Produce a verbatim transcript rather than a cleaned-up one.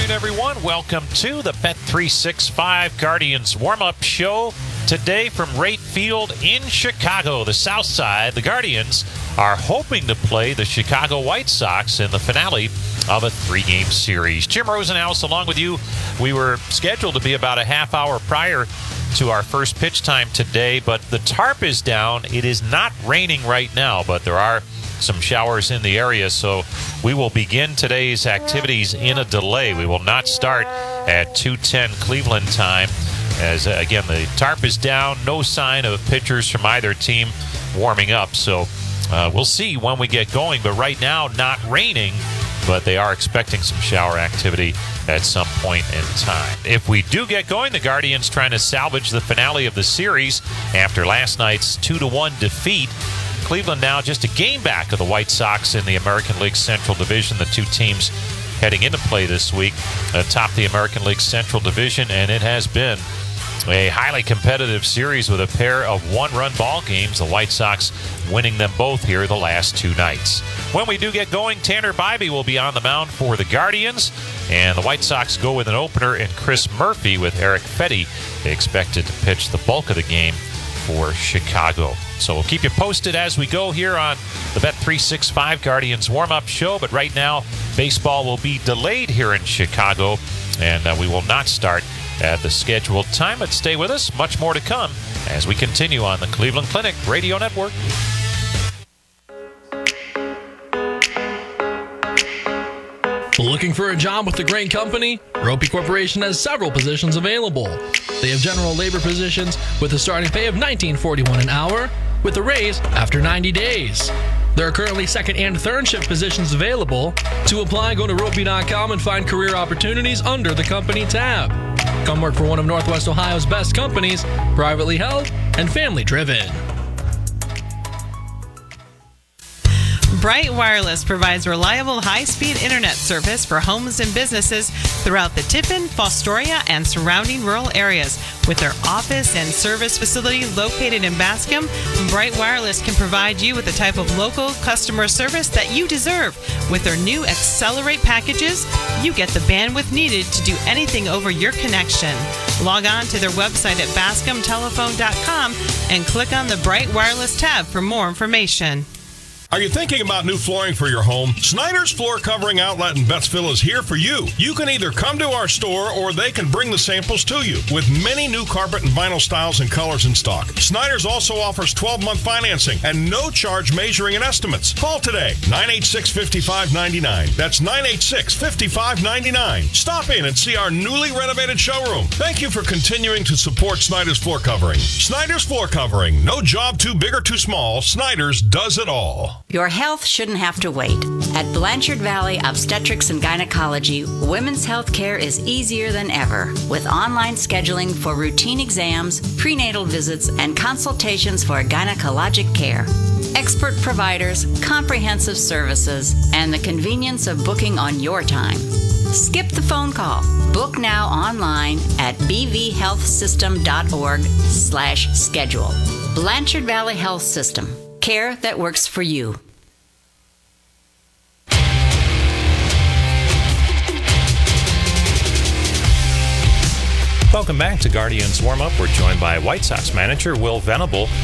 afternoon, everyone. Welcome to the Bet three sixty-five Guardians warm-up show. Today from Rate Field in Chicago, the South Side, the Guardians are hoping to play the Chicago White Sox in the finale of a three-game series. Jim Rosenhaus along with you. We were scheduled to be about a half hour prior to our first pitch time today, but the tarp is down. It is not raining right now, but there are some showers in the area, so we will begin today's activities in a delay. We will not start at two ten Cleveland time, as uh, again the tarp is down, no sign of pitchers from either team warming up, so uh, we'll see when we get going. But right now, not raining, but they are expecting some shower activity at some point in time. If we do get going, the Guardians trying to salvage the finale of the series after last night's two to one defeat. Cleveland now just a game back of the White Sox in the American League Central Division. The two teams heading into play this week atop the American League Central Division, and it has been a highly competitive series with a pair of one-run ball games. The White Sox winning them both here the last two nights. When we do get going, Tanner Bybee will be on the mound for the Guardians, and the White Sox go with an opener and Chris Murphy with Erick Fedde expected to pitch the bulk of the game for Chicago. So we'll keep you posted as we go here on the Bet three sixty-five Guardians warm-up show. But right now, baseball will be delayed here in Chicago, and uh, we will not start at the scheduled time. But stay with us. Much more to come as we continue on the Cleveland Clinic Radio Network. Looking for a job with a great company? Ropey Corporation has several positions available. They have general labor positions with a starting pay of nineteen forty-one an hour, with a raise after ninety days. There are currently second and third shift positions available. To apply, go to ropey dot com and find career opportunities under the company tab. Come work for one of Northwest Ohio's best companies, privately held and family driven. Bright Wireless provides reliable high-speed internet service for homes and businesses throughout the Tiffin, Fostoria, and surrounding rural areas. With their office and service facility located in Bascom, Bright Wireless can provide you with the type of local customer service that you deserve. With their new Accelerate packages, you get the bandwidth needed to do anything over your connection. Log on to their website at bascom telephone dot com and click on the Bright Wireless tab for more information. Are you thinking about new flooring for your home? Snyder's Floor Covering Outlet in Bettsville is here for you. You can either come to our store or they can bring the samples to you with many new carpet and vinyl styles and colors in stock. Snyder's also offers twelve-month financing and no charge measuring and estimates. Call today, nine eight six, five five nine nine. That's nine eight six, five five nine nine. Stop in and see our newly renovated showroom. Thank you for continuing to support Snyder's Floor Covering. Snyder's Floor Covering. No job too big or too small. Snyder's does it all. Your health shouldn't have to wait. At Blanchard Valley Obstetrics and Gynecology, women's health care is easier than ever, with online scheduling for routine exams, prenatal visits, and consultations for gynecologic care. Expert providers, comprehensive services, and the convenience of booking on your time. Skip the phone call. Book now online at b v health system dot org slash schedule. Blanchard Valley Health System. Care that works for you. Welcome back to Guardians Warm-Up. We're joined by White Sox manager Will Venable.